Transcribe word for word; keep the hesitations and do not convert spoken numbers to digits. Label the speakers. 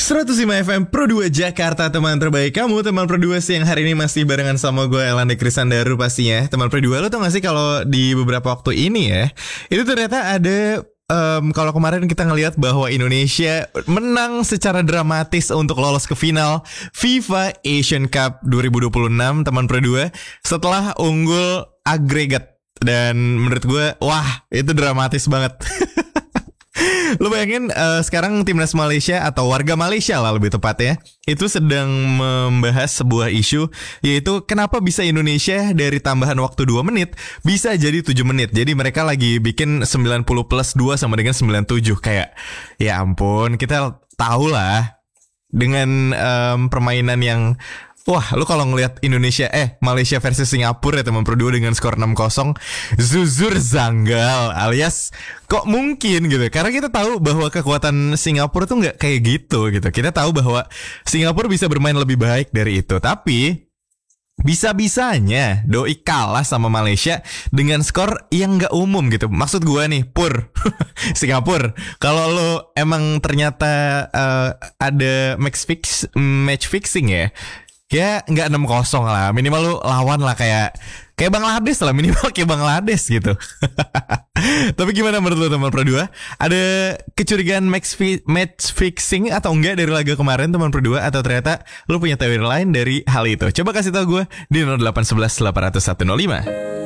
Speaker 1: seratus lima F M Pro dua Jakarta, teman terbaik kamu. Teman Pro dua siang hari ini masih barengan sama gue Elanda Krisandaru pastinya. Teman Pro dua, lo tau gak sih kalau di beberapa waktu ini ya, itu ternyata ada um, kalau kemarin kita ngelihat bahwa Indonesia menang secara dramatis untuk lolos ke final FIFA Asian Cup dua ribu dua puluh enam, teman Pro dua, setelah unggul agregat. Dan menurut gue, wah itu dramatis banget. Lo bayangin uh, sekarang timnas Malaysia atau warga Malaysia lah lebih tepatnya, itu sedang membahas sebuah isu, yaitu kenapa bisa Indonesia dari tambahan waktu dua menit bisa jadi tujuh menit. Jadi mereka lagi bikin sembilan puluh plus dua sama dengan sembilan puluh tujuh. Kayak ya ampun, kita tahu lah dengan um, permainan yang wah, lu kalau ngelihat Indonesia eh Malaysia versus Singapura ya teman Pro dua dengan skor enam kosong, zuzur zanggal alias kok mungkin gitu. Karena kita tahu bahwa kekuatan Singapura tuh nggak kayak gitu gitu. Kita tahu bahwa Singapura bisa bermain lebih baik dari itu, tapi bisa-bisanya doi kalah sama Malaysia dengan skor yang gak umum gitu. Maksud gue nih, Pur Singapura, kalau lo emang ternyata uh, ada match fix match fixing ya, ya nggak enam kosong lah, minimal lu lawan lah kayak kayak Bangladesh lah, minimal kayak Bangladesh gitu. Tapi gimana menurut lu teman Pro dua? Ada kecurigaan match, fi- match fixing atau enggak dari laga kemarin teman Pro dua, atau ternyata lu punya teori lain dari hal itu? Coba kasih tahu gue di nol delapan satu satu delapan nol satu nol lima.